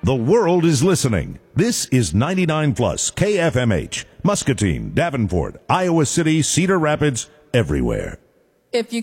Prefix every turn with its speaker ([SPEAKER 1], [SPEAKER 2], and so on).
[SPEAKER 1] The world is listening. This is 99 Plus KFMH, Muscatine, Davenport, Iowa City, Cedar Rapids, everywhere.
[SPEAKER 2] If you